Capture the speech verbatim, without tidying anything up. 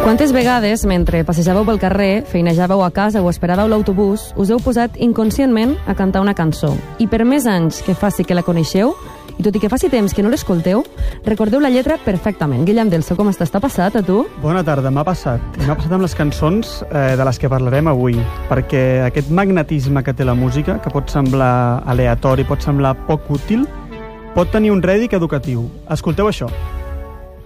Quantes vegades, mentre passejàveu pel carrer, feinejàveu a casa o esperàveu l'autobús, us heu posat inconscientment a cantar una cançó? I per més anys que faci que la coneixeu, i tot i que faci temps que no l'escolteu, recordeu la lletra perfectament. Guillem Delso, com estàs? T'ha passat, a tu? Bona tarda, m'ha passat. M'ha passat amb les cançons eh, de les que parlarem avui, perquè aquest magnetisme que té la música, que pot semblar aleatori, pot semblar poc útil, pot tenir un rèdit educatiu. Escolteu això.